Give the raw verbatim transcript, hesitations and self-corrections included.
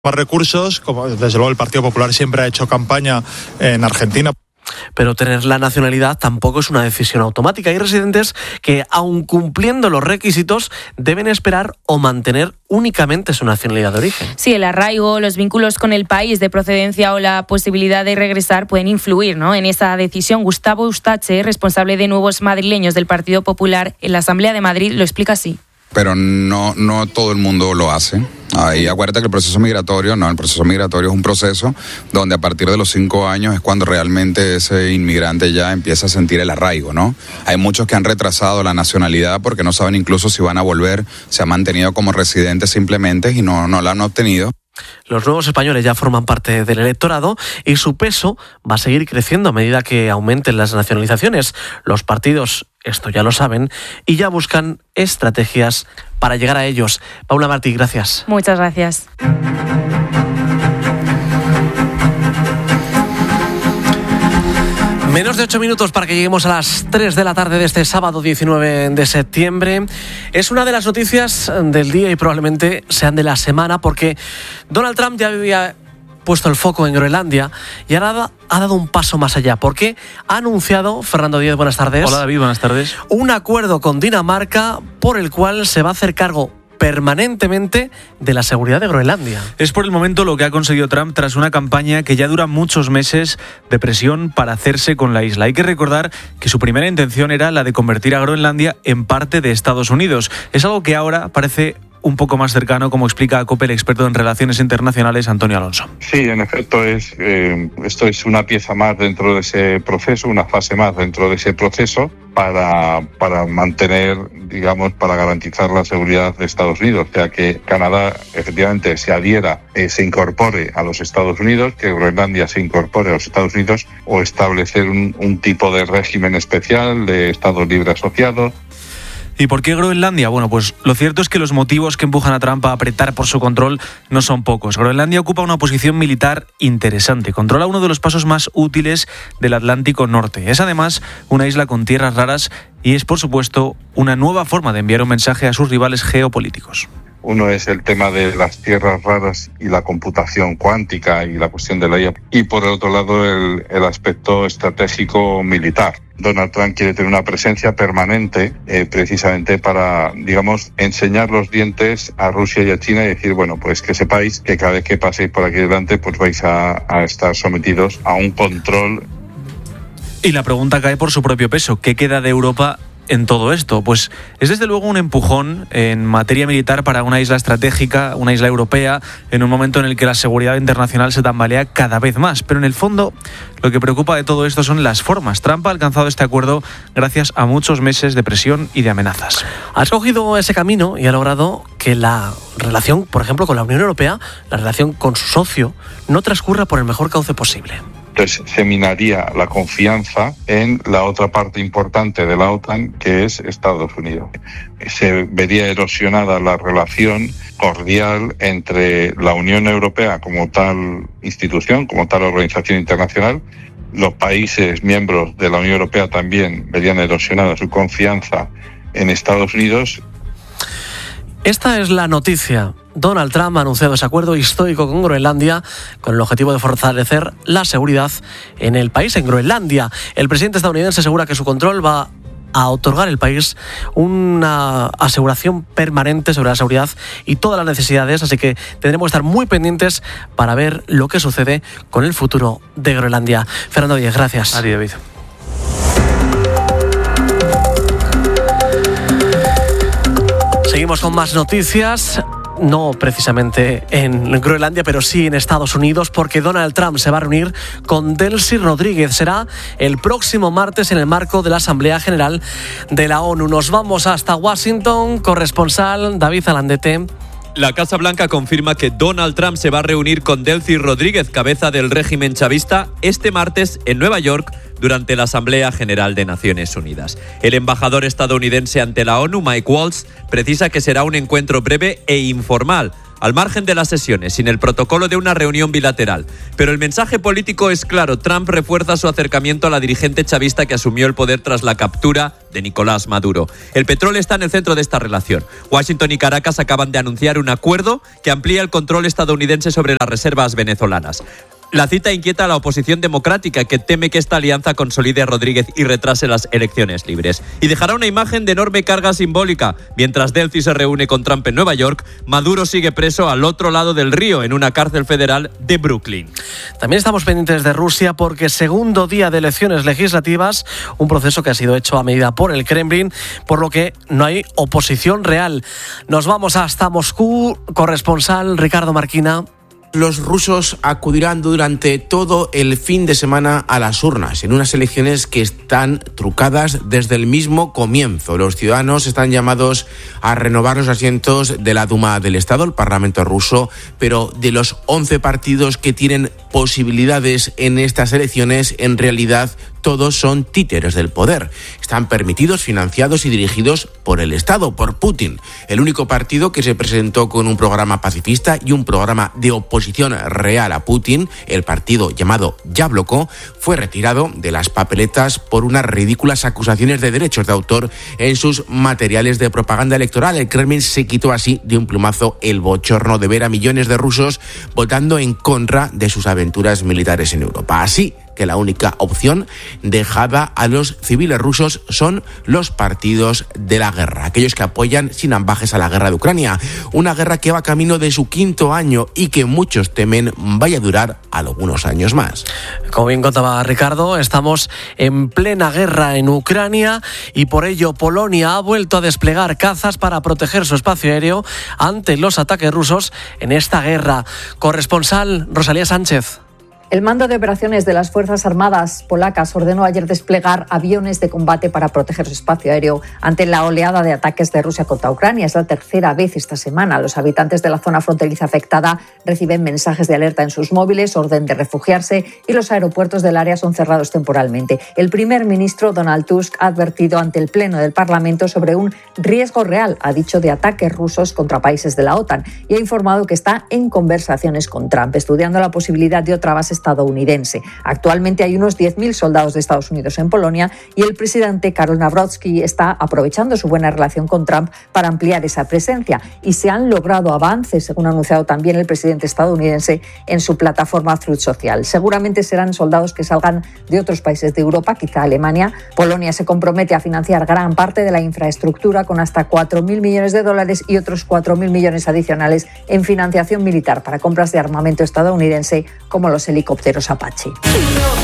Más recursos, como desde luego el Partido Popular siempre ha hecho campaña en Argentina. Pero tener la nacionalidad tampoco es una decisión automática. Hay residentes que, aun cumpliendo los requisitos, deben esperar o mantener únicamente su nacionalidad de origen. Sí, el arraigo, los vínculos con el país de procedencia o la posibilidad de regresar pueden influir, ¿no?, en esa decisión. Gustavo Eustache, responsable de Nuevos Madrileños del Partido Popular en la Asamblea de Madrid, lo explica así. Pero no, no todo el mundo lo hace. Ahí acuérdate que el proceso migratorio, no, el proceso migratorio es un proceso donde a partir de los cinco años es cuando realmente ese inmigrante ya empieza a sentir el arraigo, ¿no? Hay muchos que han retrasado la nacionalidad porque no saben incluso si van a volver, se han mantenido como residentes simplemente y no, no la han obtenido. Los nuevos españoles ya forman parte del electorado y su peso va a seguir creciendo a medida que aumenten las nacionalizaciones. Los partidos esto ya lo saben y ya buscan estrategias para llegar a ellos. Paula Martí, gracias. Muchas gracias. Menos de ocho minutos para que lleguemos a las tres de la tarde de este sábado diecinueve de septiembre. Es una de las noticias del día y probablemente sean de la semana porque Donald Trump ya había puesto el foco en Groenlandia y ahora ha dado un paso más allá porque ha anunciado, Fernando Díez, buenas tardes. Hola David, buenas tardes. Un acuerdo con Dinamarca por el cual se va a hacer cargo permanentemente de la seguridad de Groenlandia. Es por el momento lo que ha conseguido Trump tras una campaña que ya dura muchos meses de presión para hacerse con la isla. Hay que recordar que su primera intención era la de convertir a Groenlandia en parte de Estados Unidos. Es algo que ahora parece un poco más cercano, como explica a COPE el experto en relaciones internacionales Antonio Alonso. Sí, en efecto, es eh, esto es una pieza más dentro de ese proceso, una fase más dentro de ese proceso para, para mantener, digamos, para garantizar la seguridad de Estados Unidos, o sea que Canadá efectivamente se adhiera, eh, se incorpore a los Estados Unidos, que Groenlandia se incorpore a los Estados Unidos o establecer un, un tipo de régimen especial de Estados libres asociados. ¿Y por qué Groenlandia? Bueno, pues lo cierto es que los motivos que empujan a Trump a apretar por su control no son pocos. Groenlandia ocupa una posición militar interesante. Controla uno de los pasos más útiles del Atlántico Norte. Es además una isla con tierras raras y es, por supuesto, una nueva forma de enviar un mensaje a sus rivales geopolíticos. Uno es el tema de las tierras raras y la computación cuántica y la cuestión de la I A. Y por el otro lado, el, el aspecto estratégico militar. Donald Trump quiere tener una presencia permanente eh, precisamente para, digamos, enseñar los dientes a Rusia y a China y decir, bueno, pues que sepáis que cada vez que paséis por aquí delante, pues vais a, a estar sometidos a un control. Y la pregunta cae por su propio peso. ¿Qué queda de Europa en todo esto? Pues es desde luego un empujón en materia militar para una isla estratégica, una isla europea, en un momento en el que la seguridad internacional se tambalea cada vez más. Pero en el fondo, lo que preocupa de todo esto son las formas. Trump ha alcanzado este acuerdo gracias a muchos meses de presión y de amenazas. Ha escogido ese camino y ha logrado que la relación, por ejemplo, con la Unión Europea, la relación con su socio, no transcurra por el mejor cauce posible. Entonces se minaría la confianza en la otra parte importante de la OTAN, que es Estados Unidos. Se vería erosionada la relación cordial entre la Unión Europea como tal institución, como tal organización internacional. Los países miembros de la Unión Europea también verían erosionada su confianza en Estados Unidos. Esta es la noticia. Donald Trump ha anunciado ese acuerdo histórico con Groenlandia con el objetivo de fortalecer la seguridad en el país, en Groenlandia. El presidente estadounidense asegura que su control va a otorgar al país una aseguración permanente sobre la seguridad y todas las necesidades, así que tendremos que estar muy pendientes para ver lo que sucede con el futuro de Groenlandia. Fernando Díez, gracias. Adiós, David. Seguimos con más noticias. No precisamente en Groenlandia, pero sí en Estados Unidos, porque Donald Trump se va a reunir con Delcy Rodríguez. Será el próximo martes en el marco de la Asamblea General de la ONU. Nos vamos hasta Washington, corresponsal David Alandete. La Casa Blanca confirma que Donald Trump se va a reunir con Delcy Rodríguez, cabeza del régimen chavista, este martes en Nueva York durante la Asamblea General de Naciones Unidas. El embajador estadounidense ante la ONU, Mike Waltz, precisa que será un encuentro breve e informal. al margen de las sesiones, sin el protocolo de una reunión bilateral. Pero el mensaje político es claro. Trump refuerza su acercamiento a la dirigente chavista que asumió el poder tras la captura de Nicolás Maduro. El petróleo está en el centro de esta relación. Washington y Caracas acaban de anunciar un acuerdo que amplía el control estadounidense sobre las reservas venezolanas. La cita inquieta a la oposición democrática, que teme que esta alianza consolide a Rodríguez y retrase las elecciones libres. Y dejará una imagen de enorme carga simbólica. Mientras Delcy se reúne con Trump en Nueva York, Maduro sigue preso al otro lado del río, en una cárcel federal de Brooklyn. También estamos pendientes de Rusia porque segundo día de elecciones legislativas, un proceso que ha sido hecho a medida por el Kremlin, por lo que no hay oposición real. Nos vamos hasta Moscú, corresponsal Ricardo Marquina. Los rusos acudirán durante todo el fin de semana a las urnas, en unas elecciones que están trucadas desde el mismo comienzo. Los ciudadanos están llamados a renovar los asientos de la Duma del Estado, el Parlamento ruso, pero de los once partidos que tienen posibilidades en estas elecciones, en realidad todos son títeres del poder. Están permitidos, financiados y dirigidos por el Estado, por Putin. El único partido que se presentó con un programa pacifista y un programa de oposición real a Putin, el partido llamado Yabloko, fue retirado de las papeletas por unas ridículas acusaciones de derechos de autor en sus materiales de propaganda electoral. El Kremlin se quitó así de un plumazo el bochorno de ver a millones de rusos votando en contra de sus aventuras militares en Europa. Así que la única opción dejada a los civiles rusos son los partidos de la guerra, aquellos que apoyan sin ambajes a la guerra de Ucrania, una guerra que va camino de su quinto año y que muchos temen vaya a durar algunos años más. Como bien contaba Ricardo, estamos en plena guerra en Ucrania y por ello Polonia ha vuelto a desplegar cazas para proteger su espacio aéreo ante los ataques rusos en esta guerra. Corresponsal Rosalía Sánchez. El mando de operaciones de las Fuerzas Armadas polacas ordenó ayer desplegar aviones de combate para proteger su espacio aéreo ante la oleada de ataques de Rusia contra Ucrania. Es la tercera vez esta semana. Los habitantes de la zona fronteriza afectada reciben mensajes de alerta en sus móviles, orden de refugiarse y los aeropuertos del área son cerrados temporalmente. El primer ministro Donald Tusk ha advertido ante el Pleno del Parlamento sobre un riesgo real, ha dicho, de ataques rusos contra países de la OTAN y ha informado que está en conversaciones con Trump, estudiando la posibilidad de otra base estadounidense. Actualmente hay unos diez mil soldados de Estados Unidos en Polonia y el presidente Karol Nawrocki está aprovechando su buena relación con Trump para ampliar esa presencia y se han logrado avances, según ha anunciado también el presidente estadounidense en su plataforma Truth Social. Seguramente serán soldados que salgan de otros países de Europa, quizá Alemania. Polonia se compromete a financiar gran parte de la infraestructura con hasta cuatro mil millones de dólares y otros cuatro mil millones adicionales en financiación militar para compras de armamento estadounidense como los helicópteros Apache.